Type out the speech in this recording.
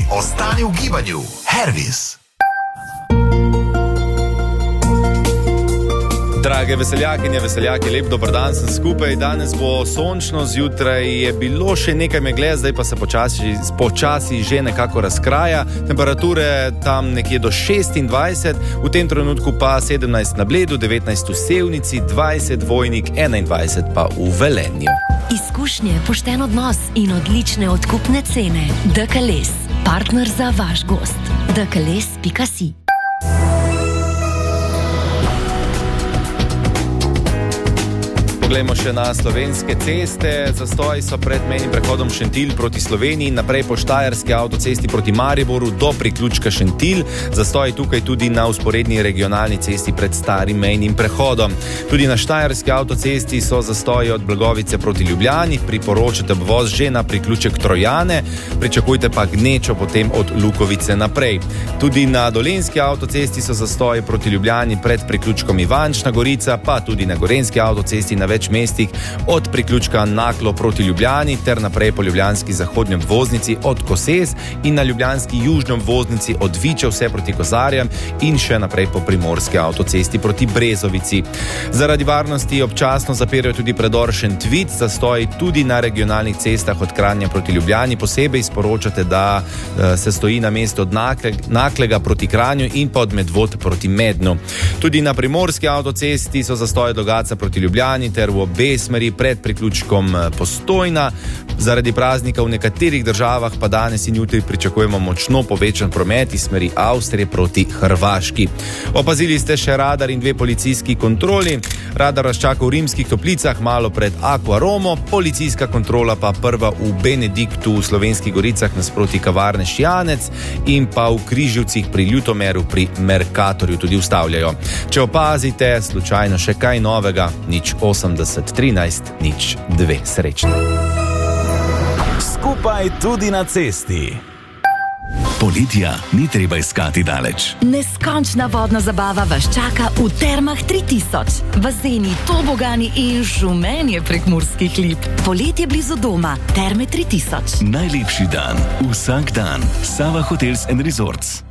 Ostani v gibanju. Hervis. Drage veseljakinje, veseljaki, lep dober dan, sem skupaj. Danes bo sončno, zjutraj je bilo še nekaj megle, zdaj pa se počasi že nekako razkraja. Temperature tam nekje do 26, v tem trenutku pa 17 na Bledu, 19 v Sevnici, 20 Vojnik, 21 pa v Velenju. Izkušnje, pošten odnos in odlične odkupne cene. DKLS, partner za vaš gost. DKLS.si. Poglejmo še na slovenske ceste. Zastoji so pred mejnim prehodom Šentilj proti Sloveniji, naprej po štajerski avtocesti proti Mariboru do priključka Šentilj. Zastoji tukaj tudi na vzporedni regionalni cesti pred starim mejnim prehodom. Tudi na štajerski avtocesti so zastoji od Blagovice proti Ljubljani. Priporočate obvoz že na priključek Trojane, pričakujte pa gnečo potem od Lukovice naprej. Tudi na dolenjski avtocesti so zastoji proti Ljubljani pred priključkom Ivančna Gorica, pa tudi na gorenjski avtocesti na več mestih od priključka Naklo proti Ljubljani ter naprej po ljubljanski zahodnji obvoznici od Koses in na ljubljanski južni obvoznici od Viče vse proti Kozarjem in še naprej po primorski avtocesti proti Brezovici. Zaradi varnosti občasno zapirajo tudi predor Šentvid, zastoji tudi na regionalnih cestah od Kranja proti Ljubljani. Posebej sporočate, da se stoji na mestu od Naklega proti Kranju in pa od Medvod proti Mednu. Tudi na primorski avtocesti so zastoji od Logatca proti Ljubljani ter v obe smeri pred priključkom Postojna. Zaradi praznika v nekaterih državah pa danes in jutri pričakujemo močno povečan promet iz smeri Avstrije proti Hrvaški. Opazili ste še radar in 2 policijski kontroli. Radar razčaka v Rimskih Toplicah, malo pred Aqua Romo, policijska kontrola pa prva v Benediktu v Slovenskih Goricah nasproti kavarne Šjanec in pa v Križevcih pri Ljutomeru pri Mercatorju tudi ustavljajo. Če opazite slučajno še kaj novega, 080 13 02. Srečno. Skupaj tudi na cesti. Poletja ni treba iskati daleč. Neskončna vodna zabava vas čaka v Termah 3000. Bazeni, tobogani in žumenje prekmurskih lip. Poletje blizu doma. Terme 3000. Najlepši dan. Vsak dan. Sava Hotels & Resorts.